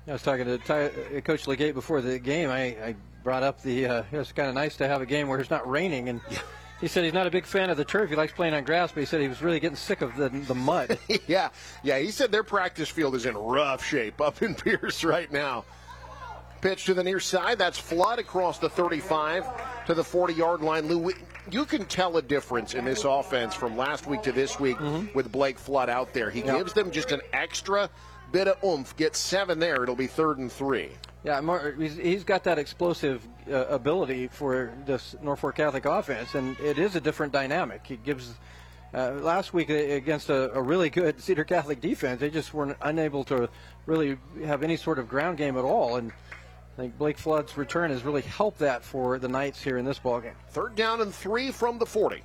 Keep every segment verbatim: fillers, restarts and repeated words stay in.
I was talking to Ty, uh, Coach Legate before the game. I, I brought up the uh, it's kind of nice to have a game where it's not raining, and yeah. he said he's not a big fan of the turf. He likes playing on grass, but he said he was really getting sick of the the mud. yeah, yeah. He said their practice field is in rough shape up in Pierce right now. Pitch to the near side. That's Flood across the thirty-five to the forty-yard line. Lou, you can tell a difference in this offense from last week to this week mm-hmm. with Blake Flood out there. He yep. gives them just an extra bit of oomph. Gets seven there. It'll be third and three. Yeah, he's, he's got that explosive uh, ability for this Norfolk Catholic offense, and it is a different dynamic. He gives uh, last week against a, a really good Cedar Catholic defense, they just weren't unable to really have any sort of ground game at all, and I think Blake Flood's return has really helped that for the Knights here in this ballgame. Third down and three from the forty.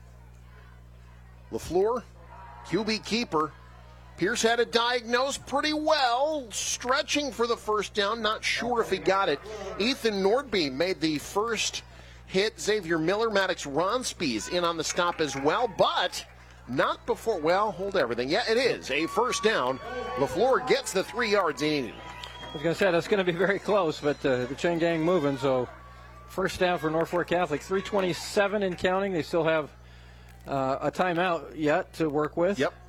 LaFleur, Q B keeper. Pierce had it diagnosed pretty well, stretching for the first down, not sure if he got it. Ethan Nordby made the first hit. Xavier Miller, Maddox Ronspies in on the stop as well, but not before, well, hold everything. Yeah, it is a first down. LaFleur gets the three yards he needed. I was going to say, that's going to be very close, but uh, the chain gang moving, so first down for Norfolk Catholic. three twenty-seven and counting. They still have uh, a timeout yet to work with. Yep.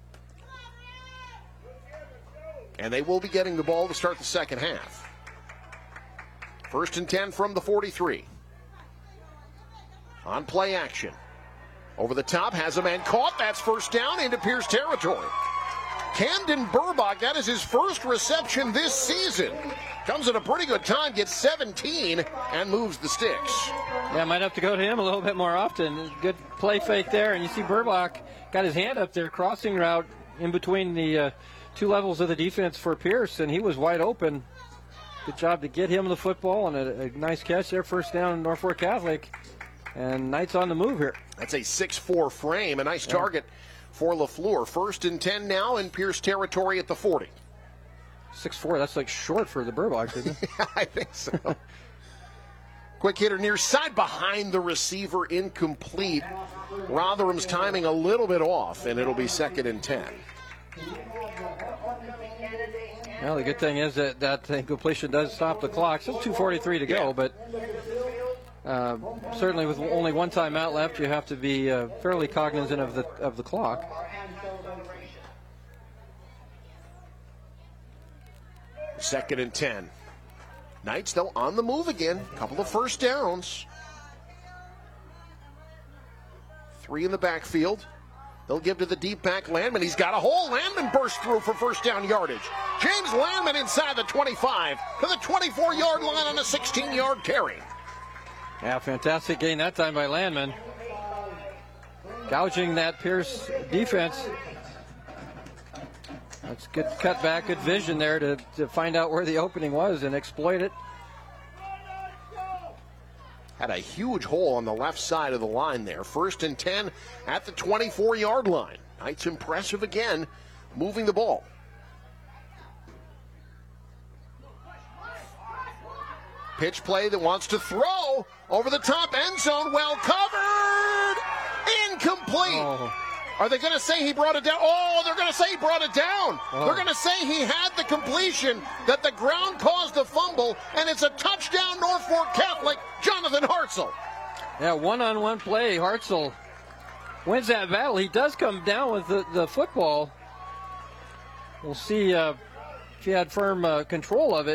And they will be getting the ball to start the second half. First and ten from the forty-three. On play action. Over the top, has a man caught. That's first down into Pierce territory. Camden Burbach, that is his first reception this season. Comes at a pretty good time, gets seventeen, and moves the sticks. Yeah, might have to go to him a little bit more often. Good play fake there, and you see Burbach got his hand up there, crossing route in between the uh, two levels of the defense for Pierce, and he was wide open. Good job to get him the football, and a, a nice catch there, first down in Norfolk Catholic. And Knights on the move here. That's a six four frame, a nice yeah. target for LaFleur. First and ten now in Pierce territory at the forty. six four, that's like short for the Burbach, isn't it? Yeah, I think so. Quick hitter near side behind the receiver, incomplete. Rotherham's timing a little bit off, and it'll be second and ten. Well, the good thing is that that incompletion does stop the clock. Still two forty-three to go, yeah. but uh, certainly with only one timeout left, you have to be uh, fairly cognizant of the of the clock. Second and ten. Knights, though, on the move again. A couple of first downs. Three in the backfield. They'll give to the deep back Landman. He's got a hole. Landman burst through for first down yardage. James Landman inside the twenty-five to the twenty-four-yard line on a sixteen-yard carry. Yeah, fantastic gain that time by Landman. Gouging that Pierce defense. That's good cutback, good vision there to, to find out where the opening was and exploit it. Had a huge hole on the left side of the line there. First and ten at the twenty-four-yard line. Knights impressive again, moving the ball. Pitch play that wants to throw over the top end zone. Well covered. Incomplete. Oh. Are they going to say he brought it down? Oh, they're going to say he brought it down. Oh. They're going to say he had the completion, that the ground caused the fumble, and it's a touchdown Norfolk Catholic, Jonathan Hartzell. Yeah, one-on-one play. Hartzell wins that battle. He does come down with the, the football. We'll see uh, if he had firm uh, control of it.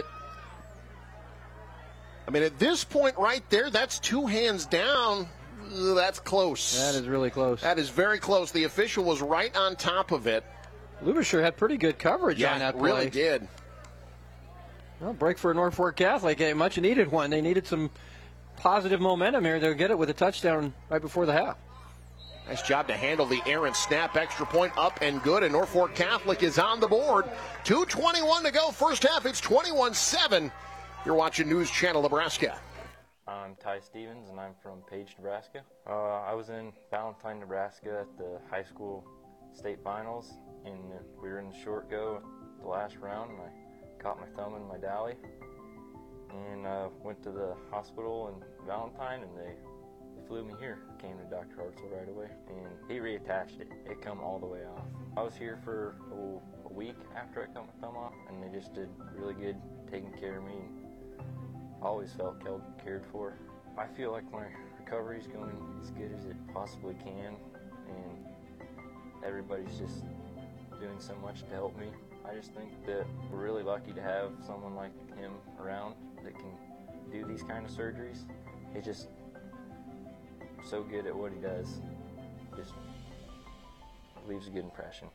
I mean, at this point right there, that's two hands down. That's close. That is really close. That is very close. The official was right on top of it. Lubisher had pretty good coverage yeah, on that play. Yeah, really did. Well, break for Norfolk Catholic. A much needed one. They needed some positive momentum here. They'll get it with a touchdown right before the half. Nice job to handle the errant snap. Extra point up and good, and Norfolk Catholic is on the board. two twenty-one to go. First half, it's twenty-one seven. You're watching News Channel Nebraska. I'm Ty Stevens, and I'm from Page, Nebraska. Uh, I was in Valentine, Nebraska at the high school state finals, and we were in the short go the last round, and I caught my thumb in my dally, and uh, went to the hospital in Valentine, and they, they flew me here. Came to Doctor Hartzell right away, and he reattached it. It come all the way off. I was here for oh, a week after I cut my thumb off, and they just did really good taking care of me. And I always felt cared for. I feel like my recovery is going as good as it possibly can, and everybody's just doing so much to help me. I just think that we're really lucky to have someone like him around that can do these kind of surgeries. He's just so good at what he does. Just leaves a good impression.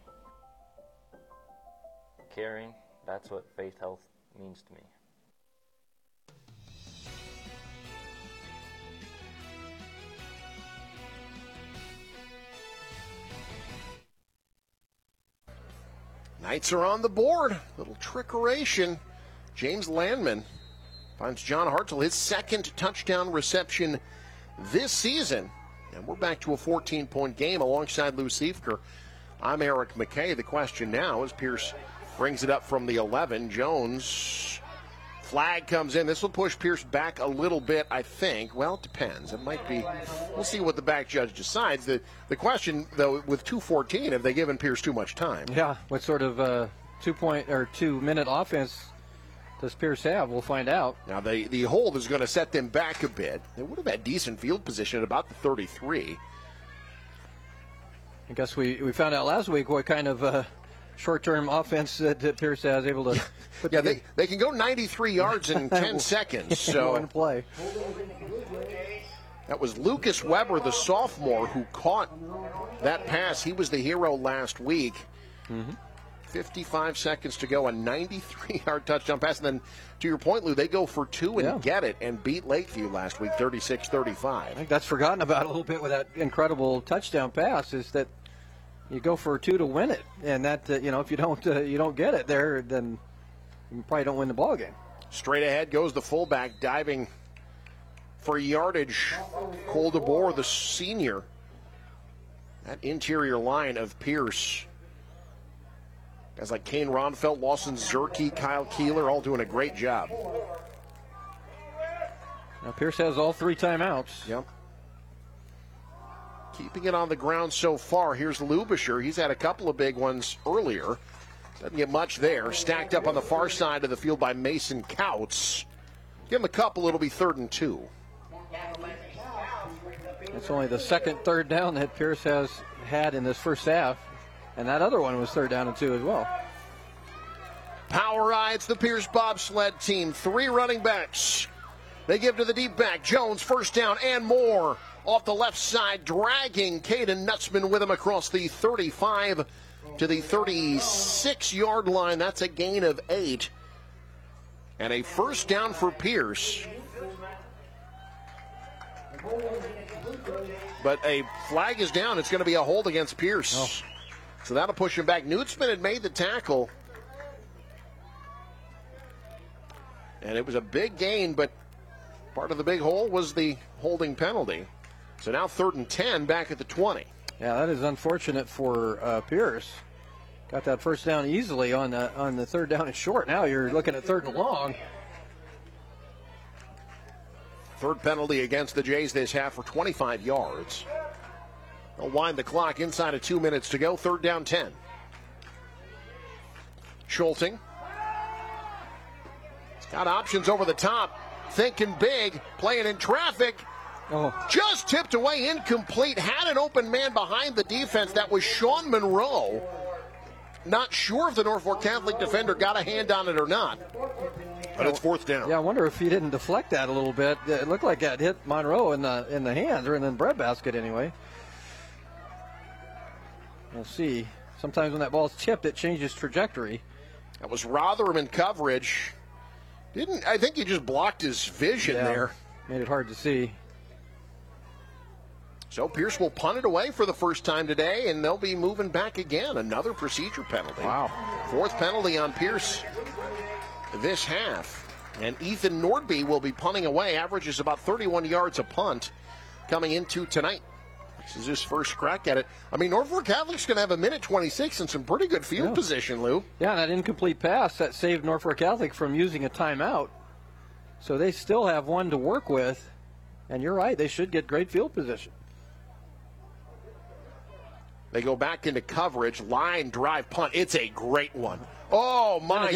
Caring, that's what Faith Health means to me. Knights are on the board. Little trickeration. James Landman finds John Hartzell his second touchdown reception this season. And we're back to a fourteen-point game alongside Lou Siefker. I'm Eric McKay. The question now is Pierce brings it up from the eleven. Jones, flag comes in. This will push Pierce back a little bit, I think. Well, it depends. It might be. We'll see what the back judge decides. The the question, though, with two fourteen, have they given Pierce too much time? Yeah, what sort of uh, two-point or two-minute offense does Pierce have? We'll find out. Now, the, the hold is going to set them back a bit. They would have had decent field position at about the thirty-three. I guess we, we found out last week what kind of uh, short-term offense that, that Pierce has able to put Yeah, they, they can go ninety-three yards in ten seconds. So one play. That was Lucas Weber, the sophomore, who caught that pass. He was the hero last week. Mm-hmm. fifty-five seconds to go, a ninety-three-yard touchdown pass. And then, to your point, Lou, they go for two and yeah. get it and beat Lakeview last week, thirty-six thirty-five. I think that's forgotten about a little bit with that incredible touchdown pass, is that you go for two to win it. And that, uh, you know, if you don't uh, you don't get it there, then you probably don't win the ball game. Straight ahead goes the fullback, diving for yardage. Cole DeBoer, the senior. That interior line of Pierce. Guys like Kane Ronfelt, Lawson Zerke, Kyle Keeler, all doing a great job. Now Pierce has all three timeouts. Yep. Keeping it on the ground so far. Here's Lubisher. He's had a couple of big ones earlier. Doesn't get much there. Stacked up on the far side of the field by Mason Couts. Give him a couple, it'll be third and two. It's only the second third down that Pierce has had in this first half. And that other one was third down and two as well. Power rides the Pierce bobsled team. Three running backs. They give to the deep back. Jones, first down and more. Off the left side, dragging Caden Nutzman with him across the thirty-five to the thirty-six-yard line. That's a gain of eight. And a first down for Pierce. But a flag is down. It's going to be a hold against Pierce. Oh. So that'll push him back. Nutzman had made the tackle. And it was a big gain, but part of the big hole was the holding penalty. So now third and ten, back at the twenty. Yeah, that is unfortunate for uh, Pierce. Got that first down easily on the, on the third down and short. Now you're looking at third and long. Third penalty against the Jays this half for twenty-five yards. They'll wind the clock inside of two minutes to go. Third down, ten. Schulting. Got options over the top. Thinking big. Playing in traffic. Oh. Just tipped away, incomplete. Had an open man behind the defense. That was Sean Monroe. Not sure if the Norfolk Catholic defender got a hand on it or not. But it's fourth down. Yeah, I wonder if he didn't deflect that a little bit. It looked like that hit Monroe in the in the hands, or in the breadbasket anyway. We'll see. Sometimes when that ball's tipped, it changes trajectory. That was Rotherham in coverage. Didn't I think he just blocked his vision yeah, there. Made it hard to see. So Pierce will punt it away for the first time today, and they'll be moving back again. Another procedure penalty. Wow. Fourth penalty on Pierce this half. And Ethan Nordby will be punting away. Averages about thirty-one yards a punt coming into tonight. This is his first crack at it. I mean, Norfolk Catholic's going to have a minute twenty-six and some pretty good field yeah. position, Lou. Yeah, and that incomplete pass that saved Norfolk Catholic from using a timeout. So they still have one to work with. And you're right, they should get great field position. They go back into coverage. Line drive punt. It's a great one. Oh, my